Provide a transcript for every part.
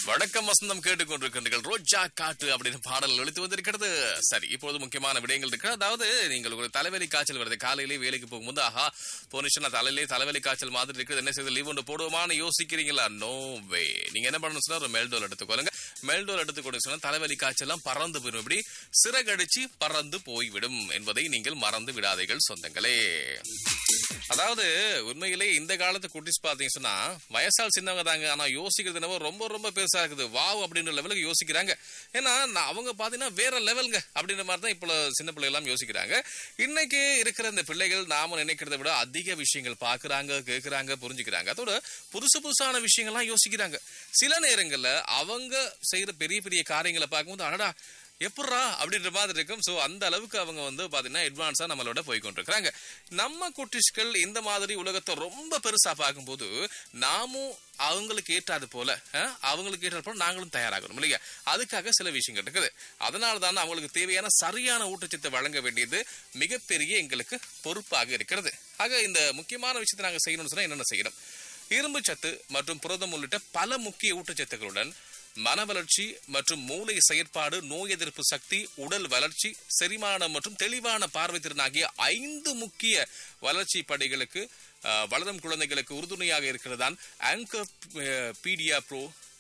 வணக்கம் வசந்தம் கேட்டுக்கொண்டிருக்கின்றீர்கள். ரோஜா காட்டு அப்படின்னு பாடல் ஒலித்து வந்திருக்கிறது. சரி, இப்போது முக்கியமான விடயங்கள் இருக்கு. அதாவது நீங்கள் ஒரு தலைவலி காய்ச்சல் வருது, காலையிலேயே வேலைக்கு போகும்போது போனிச்சுன்னா தலைவலி காய்ச்சல் மாதிரி இருக்குது, என்ன செய்து லீவ் ஒன்று போடுவோமான்னு யோசிக்கிறீங்களா? நோ வே. நீங்க என்ன பண்ணணும் சொன்னா ஒரு மெல்டோல் எடுத்துக்கொள்ளுங்க. மெல்டோல் எடுத்துக்கொண்டு சொன்னா தலைவலி காய்ச்சல் எல்லாம் பறந்து போயிடும். இப்படி சிறகடிச்சு பறந்து போய்விடும் என்பதை நீங்கள் மறந்து விடாதீர்கள் சொந்தங்களே. அதாவது உண்மையிலே இந்த காலத்து குட்டிஸ் பாத்தீங்கன்னா சொன்னா வயசால் சின்னவங்க தாங்க, ஆனா யோசிக்கிறது என்னவோ ரொம்ப ரொம்ப பெருசா இருக்குது. வாவ் அப்படின்ற லெவலுக்கு யோசிக்கிறாங்க. ஏன்னா அவங்க பாத்தீங்கன்னா வேற லெவலுங்க அப்படின்ற மாதிரி தான் இப்ப சின்ன பிள்ளை எல்லாம் யோசிக்கிறாங்க. இன்னைக்கு இருக்கிற இந்த பிள்ளைகள் நாம நினைக்கிறத விட அதிக விஷயங்கள் பாக்குறாங்க, கேட்கிறாங்க, புரிஞ்சுக்கிறாங்க. அதோட புதுசு புதுசான விஷயங்கள்லாம் யோசிக்கிறாங்க. சில நேரங்கள்ல அவங்க செய்யற பெரிய பெரிய காரியங்களை பார்க்கும்போது அடடா எப்படா அப்படின்ற மாதிரி இருக்கும். சோ அந்த அளவுக்கு அவங்க பாத்தீங்கன்னா அட்வான்ஸா நம்மளோட போய்கொண்டிருக்காங்க. நம்ம குட்டிஸ்கள் இந்த மாதிரி உலகத்தை ரொம்ப பெருசா பார்க்கும்போது நாமும் அவங்களுக்கு ஏற்றாது போல அவங்களுக்கு ஏற்றாது போல நாங்களும் தயாராகணும் இல்லையா? அதுக்காக சில விஷயங்கள் இருக்குது. அதனால தான் அவங்களுக்கு தேவையான சரியான ஊட்டச்சத்தை வழங்க வேண்டியது மிகப்பெரிய எங்களுக்கு பொறுப்பாக இருக்கிறது. ஆக இந்த முக்கியமான விஷயத்தை நாங்க செய்யணும்னு சொன்னா என்னென்ன செய்யணும்? இரும்பு சத்து மற்றும் புரதம் உள்ளிட்ட பல முக்கிய ஊட்டச்சத்துக்களுடன் மன வளர்ச்சி மற்றும் மூளை செயற்பாடு, நோய் எதிர்ப்பு சக்தி, உடல் வளர்ச்சி, செரிமானம் மற்றும் தெளிவான பார்வை திறன் ஆகிய 5 முக்கிய வளர்ச்சி படிகளுக்கு வளரும் குழந்தைகளுக்கு உறுதுணையாக இருக்கிறதான் anchor பீடியா bro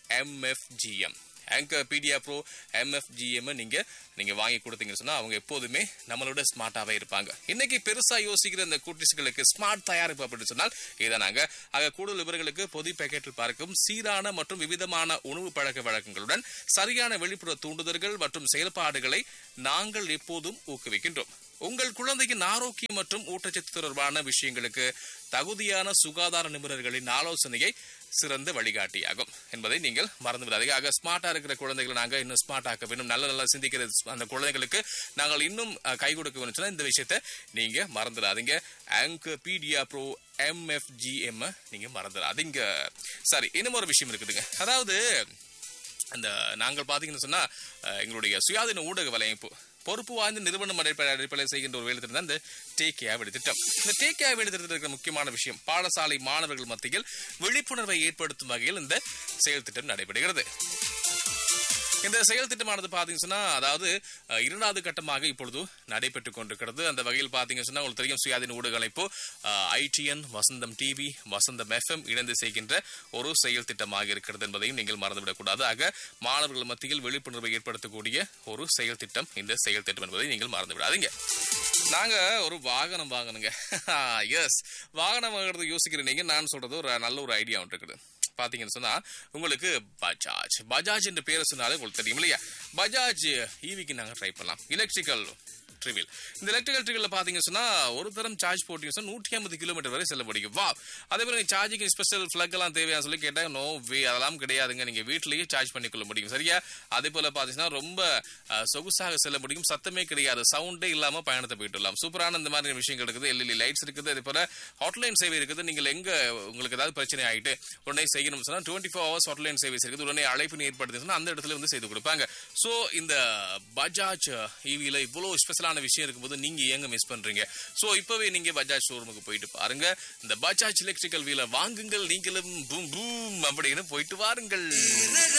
MFGM. Anchor பீடியா bro MFGM நீங்க வாங்கி கொடுத்தீங்கன்னு சொன்னா அவங்க எப்போதுமே நம்மளோட ஸ்மார்ட்டாவே இருப்பாங்க. இன்னைக்கு பெருசா யோசிக்கிற இந்த குட்டிஸ்களுக்கு ஸ்மார்ட் தயாரிப்பு அப்படின்னு சொன்னால் இதானாங்க. ஆக கூடுதல் விவரங்களுக்கு பொது பேக்கெட்டில் பார்க்கும் சீரான மற்றும் விவிதமான உணவு பழக்க வழக்கங்களுடன் சரியான வெளிப்புற தூண்டுதல்கள் மற்றும் செயல்பாடுகளை நாங்கள் எப்போதும் ஊக்குவிக்கின்றோம். உங்கள் குழந்தையின் ஆரோக்கியம் மற்றும் ஊட்டச்சத்து தொடர்பான விஷயங்களுக்கு தகுதியான சுகாதார நிபுணர்களின் ஆலோசனையை சிறந்த வழிகாட்டியாகும் என்பதை நீங்கள் மறந்து விடாதீங்க. ஆக ஸ்மார்ட்டா இருக்கிற குழந்தைகளை நாங்க இன்னும் ஸ்மார்ட் ஆக்க வேண்டும், நல்ல சிந்திக்கிற அந்த குழந்தைகளுக்கு நாங்கள் இன்னும் கை கொடுக்க வேண்டும் சொன்னா இந்த விஷயத்த நீங்க மறந்துடாதீங்க. ஆங்கர் பீடியா ப்ரோ MFGM நீங்க மறந்துடாதீங்க. சரி, இன்னும் ஒரு விஷயம் இருக்குதுங்க. அதாவது அந்த நாங்கள் பாத்தீங்கன்னு சொன்னா எங்களுடைய சுயாதீன ஊடக வலையமைப்பு பொறுப்பு வாய்ந்த நிறுவனம் அடிப்படையில் செய்கின்ற ஒரு வேலை திட்டம் தான் இந்த டேக் கேர் வேலை திட்டம். இந்த டேக் கேர் வேலை திட்டத்தில் இருக்கிற முக்கியமான விஷயம் பாடசாலை மாணவர்கள் மத்தியில் விழிப்புணர்வை ஏற்படுத்தும் வகையில் இந்த செயல் திட்டம் நடைபெறுகிறது. இந்த செயல் திட்டமானது பாத்தீங்கன்னா அதாவது 2வது கட்டமாக இப்பொழுது நடைபெற்றுக் கொண்டிருக்கிறது. அந்த வகையில் பாத்தீங்கன்னா உங்களுக்கு தெரியும் சுயாதீன ஊடக அமைப்பு ITN, வசந்தம் டிவி, வசந்தம் FM இணைந்து செய்கின்ற ஒரு செயல் திட்டமாக இருக்கிறது என்பதையும் நீங்கள் மறந்துவிடக் கூடாது. ஆக மாணவர்கள் மத்தியில் விழிப்புணர்வை ஏற்படுத்தக்கூடிய ஒரு செயல் திட்டம் இந்த செயல் திட்டம் என்பதை நீங்கள் மறந்து விடாதீங்க. நாங்க ஒரு வாகனம் வாங்கணுங்க. எஸ், வாகனம் வாங்குறது யோசிக்கிறேன். நீங்க நான் சொல்றது ஒரு நல்ல ஒரு ஐடியா ஒன்று இருக்குது. பாத்தீங்கன்னு சொன்னா உங்களுக்கு பஜாஜ் என்ற பேரை சொன்னாலே உங்களுக்கு தெரியும் இல்லையா? பஜாஜ் ஈவிக்கு நாங்க ட்ரை பண்ணலாம். Electrical trivial. இந்த எலக்ட்ரிக்கல் ட்ரிவில் பாத்தீங்கன்னு சொன்னா ஒரு தரம் சார்ஜ் போட்டீங்கன்னா 150 கிலோமீட்டர் வரை செல்ல முடியும். வா, அதே மாதிரி சார்ஜிங் ஸ்பெஷல் பிளக் எல்லாம் தேவையான சொல்லி கேட்டா நோ வே, அதெல்லாம் கிடையாதுங்க. நீங்க வீட்டிலேயே சார்ஜ் பண்ணிக்கொள்ள முடியும். சரியா? அதே போல பாத்தீங்கன்னா ரொம்ப சொகுசாக செல்ல முடியும். சத்தமே கிடையாது, சவுண்டே இல்லாம பயணத்தை போயிட்டு வரலாம். சூப்பரான இந்த மாதிரி விஷயங்கள் இருக்குது. LED லைட்ஸ் இருக்குது. அதே போல ஹாட்லைன் சேவை இருக்குது. நீங்கள் எங்க உங்களுக்கு ஏதாவது பிரச்சனை ஆயிட்டு உடனே செய்யணும் சொன்னா 24 hours ஹாட்லைன் சேவைஸ் இருக்குது. உடனே அழைப்பு ஏற்படுத்தினா அந்த இடத்துல செய்து கொடுப்பாங்க. சோ இந்த பஜாஜ் ஈவில இவ்வளவு ஸ்பெஷலான விஷயம் இருக்கும்போது நீங்க ஏங்க மிஸ் பண்றீங்க? சோ இப்பவே நீங்க பஜாஜ் ஷோரூமுக்கு போயிட்டு பாருங்க. இந்த பஜாஜ் எலக்ட்ரிக்கல் வீலர் வாங்குங்கள், நீங்களும் பூம் பூம் அப்படின்னு போயிட்டு வாருங்கள்.